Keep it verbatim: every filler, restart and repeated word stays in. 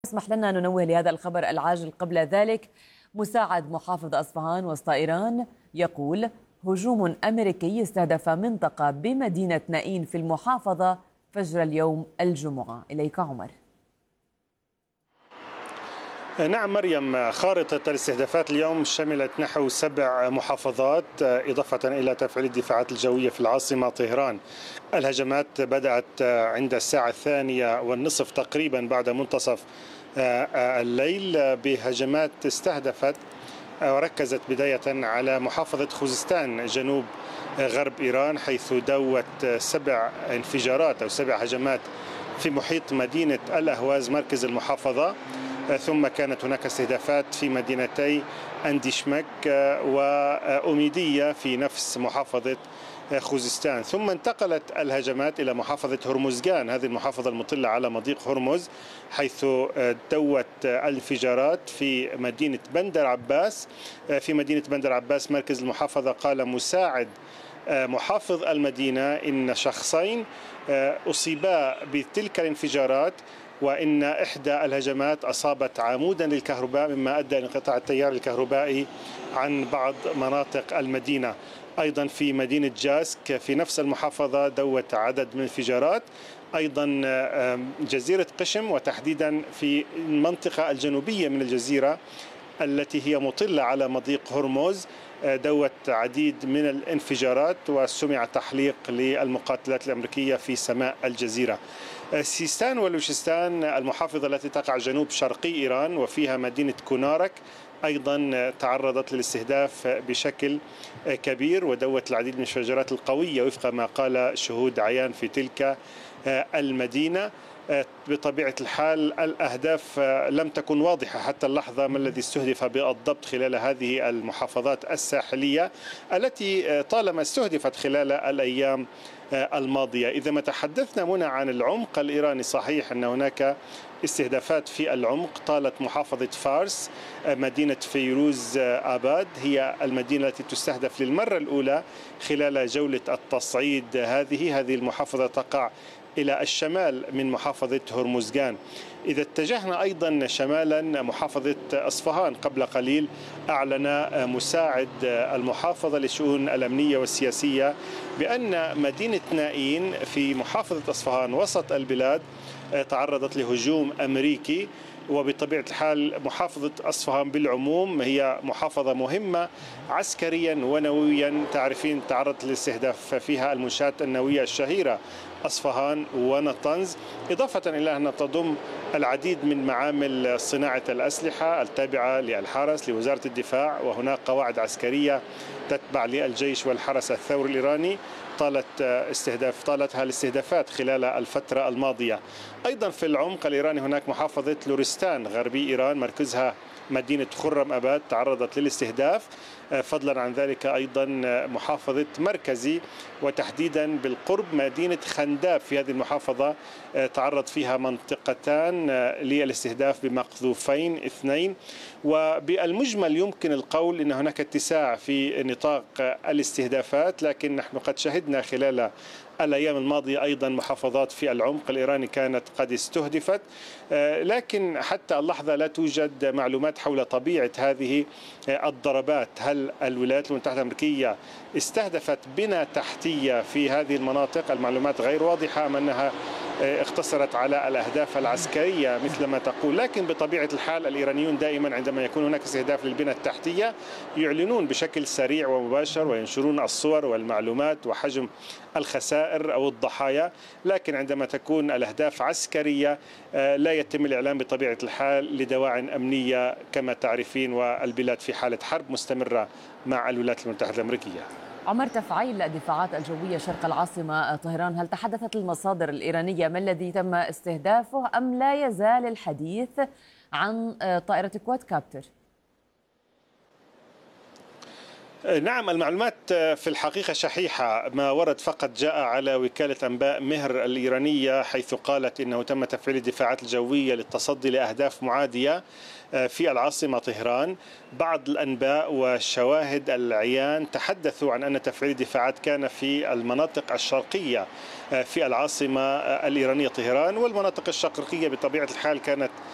اسمح لنا ننوه لهذا الخبر العاجل قبل ذلك. مساعد محافظ أصفهان وسط إيران يقول هجوم أمريكي استهدف منطقة بمدينة نائين في المحافظة فجر اليوم الجمعة. إليك عمر. نعم مريم، خارطة الاستهدافات اليوم شملت نحو سبع محافظات إضافة إلى تفعيل الدفاعات الجوية في العاصمة طهران. الهجمات بدأت عند الساعة الثانية والنصف تقريبا بعد منتصف الليل بهجمات استهدفت وركزت بداية على محافظة خوزستان جنوب غرب إيران، حيث دوت سبع انفجارات أو سبع هجمات في محيط مدينة الأهواز مركز المحافظة. ثم كانت هناك استهدافات في مدينتي أنديشمك وأميدية في نفس محافظة خوزستان. ثم انتقلت الهجمات إلى محافظة هرمزغان، هذه المحافظة المطلة على مضيق هرمز، حيث دوت الانفجارات في مدينة بندر عباس. في مدينة بندر عباس مركز المحافظة قال مساعد محافظ المدينة إن شخصين أصيبا بتلك الانفجارات، وإن إحدى الهجمات أصابت عمودا للكهرباء مما أدى إلى انقطاع التيار الكهربائي عن بعض مناطق المدينة. أيضا في مدينة جاسك في نفس المحافظة دوت عدد من الانفجارات. أيضا جزيرة قشم وتحديدا في المنطقة الجنوبية من الجزيرة التي هي مطلة على مضيق هرمز دوت عديد من الانفجارات، وسمع تحليق للمقاتلات الأمريكية في سماء الجزيرة. سيستان ولوشستان المحافظة التي تقع جنوب شرقي إيران وفيها مدينة كونارك أيضا تعرضت للاستهداف بشكل كبير، ودوت العديد من الانفجارات القوية وفق ما قال شهود عيان في تلك المدينة. بطبيعة الحال الأهداف لم تكن واضحة حتى اللحظة ما الذي استهدف بالضبط خلال هذه المحافظات الساحلية التي طالما استهدفت خلال الأيام الماضية. إذا ما تحدثنا هنا عن العمق الإيراني، صحيح أن هناك استهدافات في العمق. طالت محافظة فارس مدينة فيروز آباد هي المدينة التي تستهدف للمرة الأولى خلال جولة التصعيد. هذه هذه المحافظة تقع إلى الشمال من محافظة هرمزغان. إذا اتجهنا أيضا شمالا محافظة أصفهان، قبل قليل أعلن مساعد المحافظة للشؤون الأمنية والسياسية بأن مدينة نائين في محافظة أصفهان وسط البلاد تعرضت لهجوم أمريكي. وبطبيعة الحال محافظة أصفهان بالعموم هي محافظة مهمة عسكريا ونوويا، تعرفين تعرضت لاستهداف فيها المنشآت النووية الشهيرة أصفهان ونطنز، إضافة إلى أنها تضم العديد من معامل صناعة الأسلحة التابعة للحرس لوزارة الدفاع، وهناك قواعد عسكرية تتبع للجيش والحرس الثوري الإيراني طالت استهداف طالتها الاستهدافات خلال الفترة الماضية. أيضا في العمق الإيراني هناك محافظة لورستان غربي إيران مركزها مدينة خرم أباد تعرضت للاستهداف. فضلا عن ذلك أيضا محافظة مركزي وتحديدا بالقرب مدينة خنداب في هذه المحافظة تعرض فيها منطقتان للاستهداف بمقذوفين اثنين. وبالمجمل يمكن القول أن هناك اتساع في نطاق الاستهدافات، لكن نحن قد شهدنا خلال الأيام الماضية أيضا محافظات في العمق الإيراني كانت قد استهدفت، لكن حتى اللحظة لا توجد معلومات حول طبيعة هذه الضربات. هل الولايات المتحدة الأمريكية استهدفت بنى تحتية في هذه المناطق؟ المعلومات غير واضحة أم أنها اقتصرت على الأهداف العسكرية مثل ما تقول. لكن بطبيعة الحال الإيرانيون دائما عندما يكون هناك استهداف للبنى التحتية يعلنون بشكل سريع ومباشر وينشرون الصور والمعلومات وحجم الخسائر أو الضحايا، لكن عندما تكون الأهداف عسكرية لا يتم الإعلام بطبيعة الحال لدواعٍ أمنية كما تعرفين، والبلاد في حالة حرب مستمرة مع الولايات المتحدة الأمريكية. عمر، تفعيل الدفاعات الجوية شرق العاصمة طهران، هل تحدثت المصادر الإيرانية ما الذي تم استهدافه أم لا يزال الحديث عن طائرة كواد كابتر؟ نعم، المعلومات في الحقيقة شحيحة. ما ورد فقط جاء على وكالة أنباء مهر الإيرانية حيث قالت إنه تم تفعيل الدفاعات الجوية للتصدي لأهداف معادية في العاصمة طهران. بعض الأنباء والشواهد العيان تحدثوا عن أن تفعيل الدفاعات كان في المناطق الشرقية في العاصمة الإيرانية طهران، والمناطق الشرقية بطبيعة الحال كانت